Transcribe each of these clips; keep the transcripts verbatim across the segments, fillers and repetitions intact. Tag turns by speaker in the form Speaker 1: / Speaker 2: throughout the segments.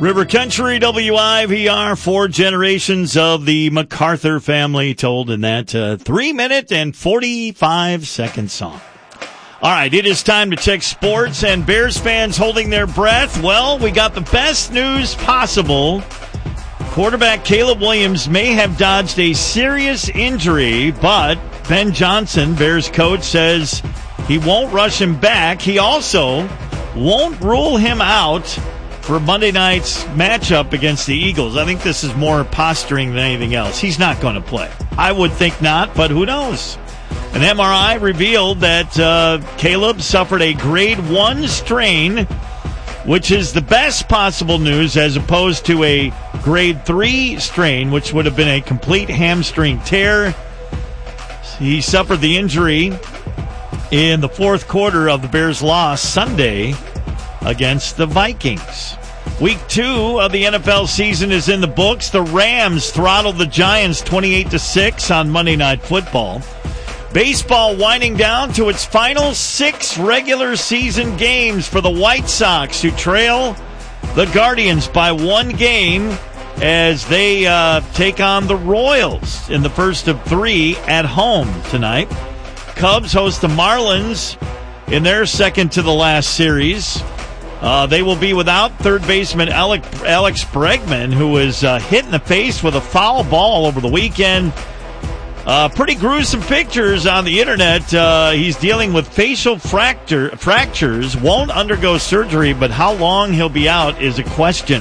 Speaker 1: River Country, W I V R, four generations of the MacArthur family told in that uh, three minute and forty-five second song. All right, it is time to check sports, and Bears fans holding their breath. Well, we got the best news possible. Quarterback Caleb Williams may have dodged a serious injury, but Ben Johnson, Bears coach, says he won't rush him back. He also won't rule him out for Monday night's matchup against the Eagles. I think this is more posturing than anything else. He's not going to play. I would think not, but who knows? An M R I revealed that uh, Caleb suffered a grade one strain, which is the best possible news as opposed to a grade three strain, which would have been a complete hamstring tear. He suffered the injury in the fourth quarter of the Bears' loss Sunday against the Vikings. Week two of the N F L season is in the books. The Rams throttled the Giants twenty-eight to six on Monday Night Football. Baseball winding down to its final six regular season games for the White Sox, who trail the Guardians by one game as they uh, take on the Royals in the first of three at home tonight. Cubs host the Marlins in their second to the last series. Uh, they will be without third baseman Alec, Alex Bregman, who was uh, hit in the face with a foul ball over the weekend. Uh, pretty gruesome pictures on the internet. Uh, he's dealing with facial fracture, fractures, won't undergo surgery, but how long he'll be out is a question.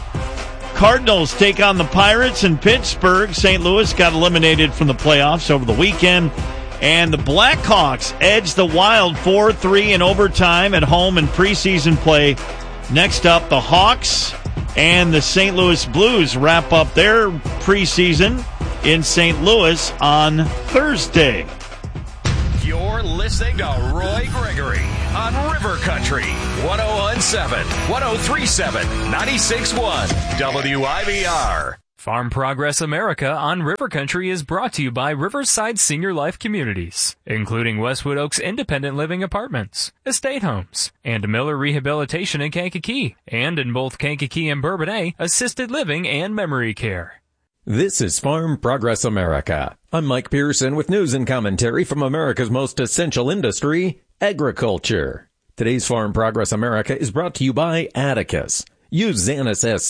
Speaker 1: Cardinals take on the Pirates in Pittsburgh. Saint Louis got eliminated from the playoffs over the weekend. And the Blackhawks edge the Wild four three in overtime at home in preseason play. Next up, the Hawks and the Saint Louis Blues wrap up their preseason in Saint Louis on Thursday.
Speaker 2: You're listening to Roy Gregory on River Country, one oh one point seven, one oh three point seven, ninety-six point one, W I V R.
Speaker 3: Farm Progress America on River Country is brought to you by Riverside Senior Life Communities, including Westwood Oaks Independent Living Apartments, Estate Homes, and Miller Rehabilitation in Kankakee, and in both Kankakee and Bourbonnais, Assisted Living and Memory Care.
Speaker 4: This is Farm Progress America. I'm Mike Pearson with news and commentary from America's most essential industry, agriculture. Today's Farm Progress America is brought to you by Atticus. Use Xanis S